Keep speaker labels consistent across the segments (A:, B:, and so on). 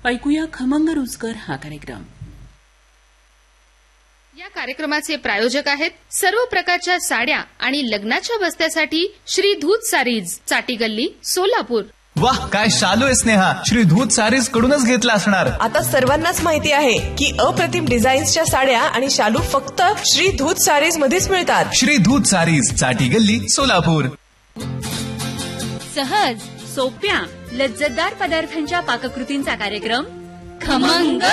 A: ऐकूया खमंग रुचकर हा कार्यक्रम.
B: या कार्यक्रमाचे प्रायोजक आहेत सर्व प्रकारच्या साड्या आणि लग्नाच्या बस्त्यासाठी श्री धूत सारीज, चाटी गल्ली, सोलापूर.
C: वाह, काय शालू आहे स्नेहा. श्री धूत सारीज कडूनच घेतला असणार.
D: आता सर्वांनाच माहिती आहे की अप्रतिम डिझाईन्सच्या साड्या आणि शालू फक्त श्री धूत सारीज मध्येच मिळतात.
C: श्री धूत सारीज, चाटी गल्ली, सोलापूर.
E: सहज, सोप्या, लज्जतदार पदार्थांच्या पाककृतींचा कार्यक्रम खमंग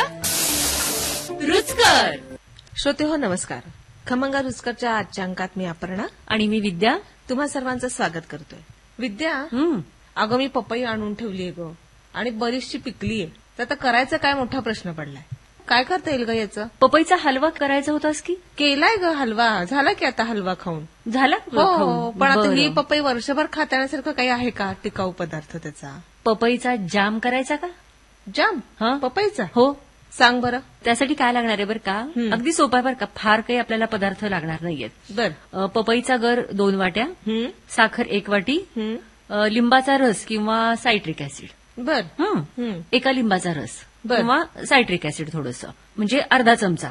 E: रुचकर.
D: श्रोते हो, नमस्कार. खमंग रुचकरच्या आजच्या अंकात मी अपर्णा
E: आणि मी विद्या
D: तुम्हा सर्वांचं स्वागत करतोय. विद्या, अगं मी पपई आणून ठेवलीये ग आणि बरीचशी पिकलीये, तर आता करायचं काय मोठा प्रश्न पडलाय. काय करता येईल ग याचं?
E: पपईचा हलवा करायचा होतास की?
D: केलाय ग हलवा, झाला की आता हलवा खाऊन.
E: झाला?
D: हो, पण आता ही पपई वर्षभर खाण्यासारखं काही आहे का टिकाऊ पदार्थ त्याचा?
E: पपईचा जाम करायचा का?
D: जाम? पपईचा?
E: हो.
D: सांग बरं.
E: त्यासाठी काय लागणार आहे बरं का? अगदी सोपा बरं का, फार काही आपल्याला पदार्थ लागणार नाहीयेत.
D: बर.
E: पपईचा गर 2 वाट्या, साखर 1 वाटी, लिंबाचा रस किंवा सायट्रिक ऍसिड.
D: बर.
E: एका लिंबाचा रस किंवा सायट्रिक ऍसिड थोडंसं, म्हणजे अर्धा चमचा,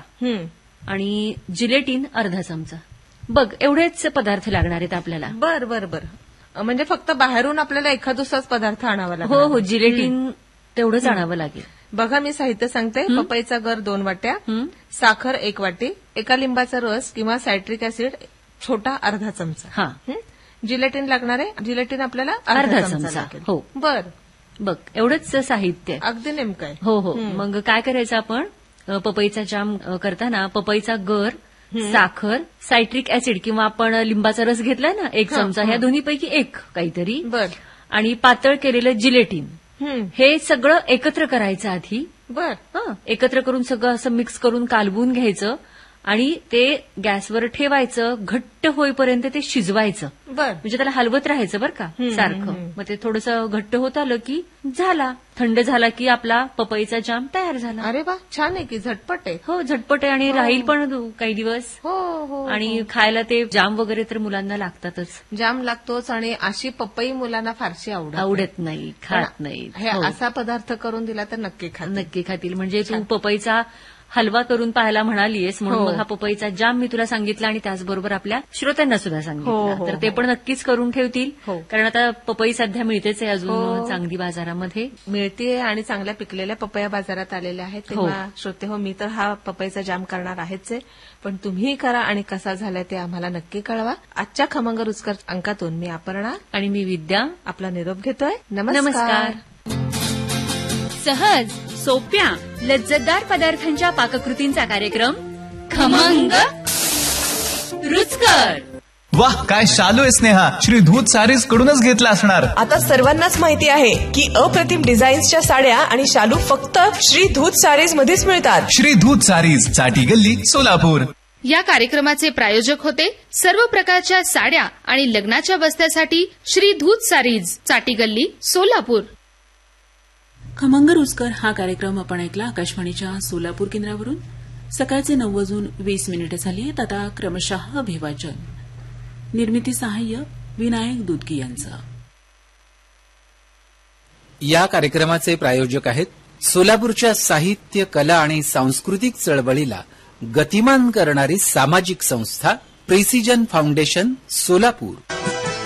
E: आणि जिलेटिन अर्धा चमचा. बघ, एवढेच पदार्थ लागणार आहेत आपल्याला.
D: बर बर बर. म्हणजे फक्त बाहेरून आपल्याला एखाद दुसराच पदार्थ आणावा लागेल?
E: हो, जिलेटिन तेवढंच आणावं लागेल.
D: बघा, मी साहित्य सांगते. पपईचा गर 2 वाट्या, साखर 1 वाटी, एका लिंबाचा रस किंवा सायट्रिक ऍसिड छोटा अर्धा चमचा. जिलेटिन लागणार आहे. जिलेटिन आपल्याला अर्धा चमचा.
E: हो.
D: बर.
E: बघ, एवढंच साहित्य.
D: अगदी नेमकं आहे.
E: हो हो. मग काय करायचं आपण? पपईचा जाम करताना पपईचा गर, साखर, सायट्रिक ऍसिड किंवा आपण लिंबाचा रस घेतलाय ना 1 चमचा, ह्या दोन्हीपैकी 1 काहीतरी, आणि पातळ केलेलं जिलेटिन, हे सगळं एकत्र करायचं आधी.
D: बर.
E: एकत्र करून सगळं असं मिक्स करून कालवून घ्यायचं आणि ते गॅसवर ठेवायचं. घट्ट होईपर्यंत ते शिजवायचं. म्हणजे त्याला हलवत राहायचं बरं का सारखं. मग ते थोडंसं घट्ट होत आलं की झाला. थंड झाला की आपला पपईचा जाम तयार झाला.
D: अरे वा, छान आहे की, झटपट आहे.
E: हो, झटपट आहे आणि राहील पण काही दिवस.
D: हो.
E: आणि खायला ते जाम वगैरे तर मुलांना लागतातच.
D: जाम लागतोच, आणि अशी पपई मुलांना फारशी
E: आवडत नाही, खात नाही.
D: हे असा पदार्थ करून दिला तर नक्की
E: खातील. म्हणजे तू पपईचा हलवा करून पाहायला म्हणालीयस, म्हणून हा पपईचा जाम मी तुला सांगितला आणि त्याचबरोबर आपल्या श्रोत्यांना सुद्धा सांगितलं. तर ते पण नक्कीच करून ठेवतील, कारण आता पपई सध्या मिळतेच आहे अजून चांगली बाजारामध्ये
D: मिळतेय, आणि चांगल्या पिकलेल्या पपया बाजारात आलेल्या आहेत. तेव्हा श्रोते हो, मी तर हा पपईचा जाम करणार आहेच आहे, पण तुम्ही करा आणि कसा झालाय ते आम्हाला नक्की कळवा. आजच्या खमंग रुचकर अंकातून मी अपर्णा
E: आणि मी विद्या
D: आपला निरोप घेतोय. नमस्कार.
E: सहज, सोप्या, लज्जतदार पदार्थांच्या पाककृतींचा कार्यक्रम खमंग रुचकर.
C: वाह, काय शालू आहे स्नेहा. श्री धूत सारीज कडूनच घेतला असणार.
D: आता सर्वांनाच माहिती आहे की अप्रतिम डिझाईन्सच्या साड्या आणि शालू फक्त श्री धूत सारीज मध्येच मिळतात.
C: श्री धूत सारीज, चाटी गल्ली, सोलापूर.
B: या कार्यक्रमाचे प्रायोजक होते सर्व प्रकारच्या साड्या आणि लग्नाच्या बस्त्यासाठी श्री धूत सारीज, चाटी गल्ली, सोलापूर.
A: खमंग रुचकर हा कार्यक्रम आपण ऐकला आकाशवाणीच्या सोलापूर केंद्रावरून. सकाळचे 9:20 झाली आहेत. आता क्रमशः अभिवाचन. निर्मिती सहाय्य विनायक दुधकी यांचं.
F: या कार्यक्रमाचे प्रायोजक आहेत सोलापूरच्या साहित्य, कला आणि सांस्कृतिक चळवळीला गतिमान करणारी सामाजिक संस्था प्रिसिजन फाउंडेशन, सोलापूर.